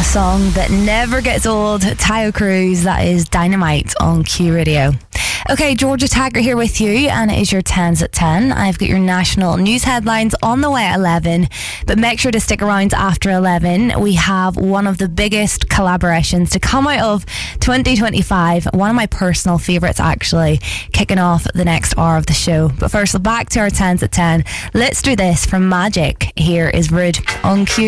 song that never gets old. Tayo Cruz, that is Dynamite on Q Radio. Okay, Georgia Taggart here with you, and it is your 10s at 10. I've got your national news headlines on the way at 11, but make sure to stick around after 11. We have one of the biggest collaborations to come out of 2025, one of my personal favourites actually, kicking off the next hour of the show. But first, back to our 10s at 10. Let's do this from Magic. Here is Rude on Q.